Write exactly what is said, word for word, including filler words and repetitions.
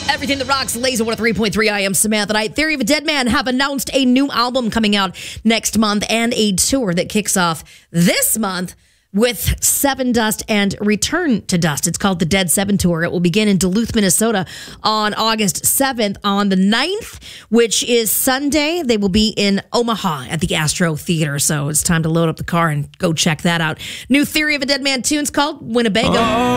Everything that rocks, Laser one oh three point three. I am Samantha Knight. Theory of a Dead Man have announced a new album coming out next month and a tour that kicks off this month with Sevendust and Return to Dust. It's called the Dead Seven Tour. It will begin in Duluth, Minnesota on August seventh. On the ninth, which is Sunday, they will be in Omaha at the Astro Theater. So it's time to load up the car and go check that out. New Theory of a Dead Man tune's called Winnebago. Oh.